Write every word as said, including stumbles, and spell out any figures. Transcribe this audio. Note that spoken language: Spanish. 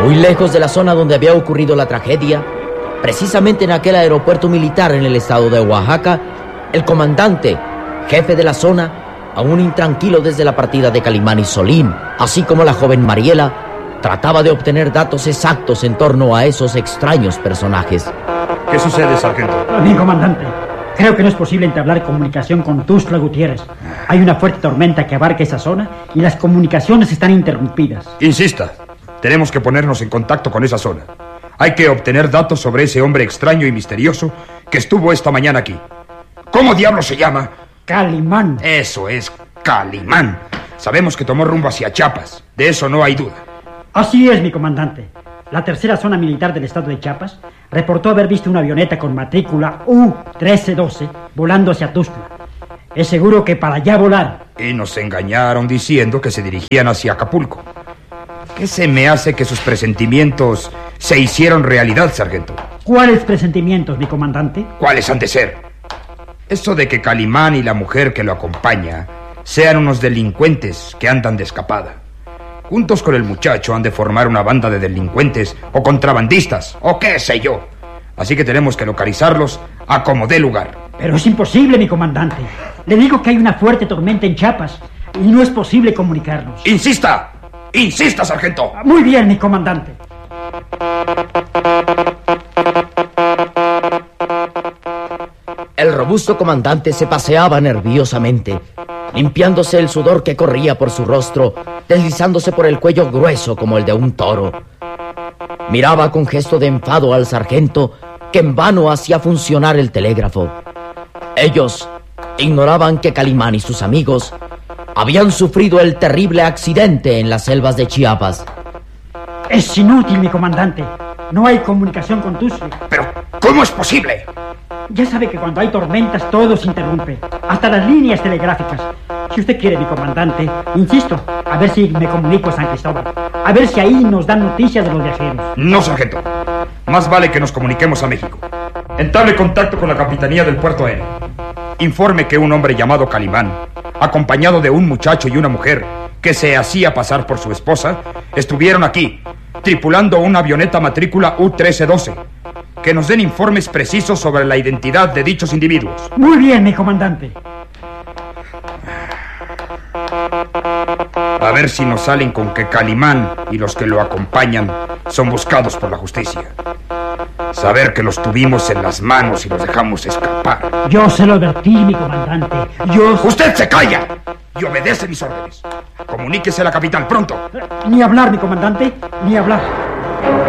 Muy lejos de la zona donde había ocurrido la tragedia, precisamente en aquel aeropuerto militar en el estado de Oaxaca, el comandante, jefe de la zona, aún intranquilo desde la partida de Calimán y Solín, así como la joven Mariela, trataba de obtener datos exactos en torno a esos extraños personajes. ¿Qué sucede, sargento? Bien, comandante. Creo que no es posible entablar comunicación con Tuxtla Gutiérrez. Hay una fuerte tormenta que abarca esa zona y las comunicaciones están interrumpidas. Insista. Tenemos que ponernos en contacto con esa zona. Hay que obtener datos sobre ese hombre extraño y misterioso que estuvo esta mañana aquí. ¿Cómo diablo se llama? Calimán. Eso es, Calimán. Sabemos que tomó rumbo hacia Chiapas. De eso no hay duda. Así es, mi comandante. La tercera zona militar del estado de Chiapas reportó haber visto una avioneta con matrícula U trece doce volando hacia Tuxtla. Es seguro que para allá volar. Y nos engañaron diciendo que se dirigían hacia Acapulco. ¿Qué se me hace que sus presentimientos se hicieron realidad, sargento? ¿Cuáles presentimientos, mi comandante? ¿Cuáles han de ser? Eso de que Calimán y la mujer que lo acompaña sean unos delincuentes que andan de escapada. Juntos con el muchacho han de formar una banda de delincuentes o contrabandistas, o qué sé yo. Así que tenemos que localizarlos a como dé lugar. Pero es imposible, mi comandante. Le digo que hay una fuerte tormenta en Chiapas y no es posible comunicarnos. ¡Insista! ¡Insista, sargento! Muy bien, mi comandante. El robusto comandante se paseaba nerviosamente, limpiándose el sudor que corría por su rostro, deslizándose por el cuello grueso como el de un toro. Miraba con gesto de enfado al sargento, que en vano hacía funcionar el telégrafo. Ellos ignoraban que Calimán y sus amigos habían sufrido el terrible accidente en las selvas de Chiapas. Es inútil, mi comandante. No hay comunicación con Tuxtla. ¿Pero cómo es posible? Ya sabe que cuando hay tormentas todo se interrumpe, hasta las líneas telegráficas. Si usted quiere, mi comandante, insisto, a ver si me comunico a San Cristóbal. A ver si ahí nos dan noticias de los viajeros. No, sargento. Más vale que nos comuniquemos a México. Entable contacto con la Capitanía del Puerto Aéreo. Informe que un hombre llamado Calimán, acompañado de un muchacho y una mujer que se hacía pasar por su esposa, estuvieron aquí, tripulando una avioneta matrícula U trece doce. Que nos den informes precisos sobre la identidad de dichos individuos. Muy bien, mi comandante. A ver si nos salen con que Calimán y los que lo acompañan son buscados por la justicia. Saber que los tuvimos en las manos y los dejamos escapar. Yo se lo advertí, mi comandante. Yo... ¡Usted se calla! Y obedece mis órdenes. Comuníquese a la capital pronto. Ni hablar, mi comandante, ni hablar.